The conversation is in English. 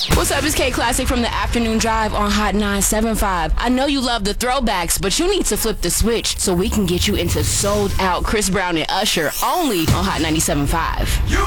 What's up? It's K Classic from the Afternoon Drive on Hot 975. I know you love the throwbacks, but you need to flip the switch so we can get you into sold out Chris Brown and Usher only on Hot 97.5.